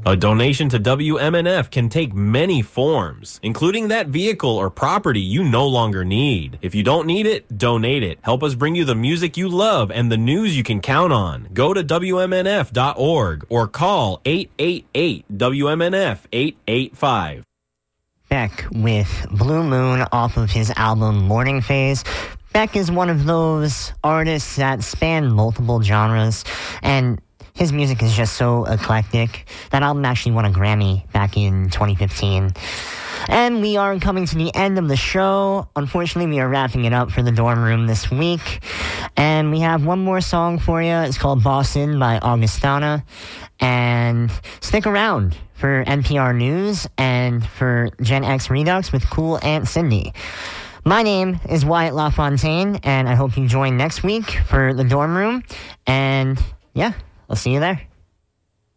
A donation to WMNF can take many forms, including that vehicle or property you no longer need. If you don't need it, donate it. Help us bring you the music you love and the news you can count on. Go to WMNF.org or call 888-WMNF-885. Beck with Blue Moon off of his album Morning Phase. Beck is one of those artists that span multiple genres, and his music is just so eclectic. That album actually won a Grammy back in 2015. And we are coming to the end of the show. Unfortunately, we are wrapping it up for the dorm room this week. And we have one more song for you. It's called Boston by Augustana. And stick around for NPR News and for Gen X Redux with Cool Aunt Cindy. My name is Wyatt LaFontaine, and I hope you join next week for the dorm room. And yeah, I'll see you there.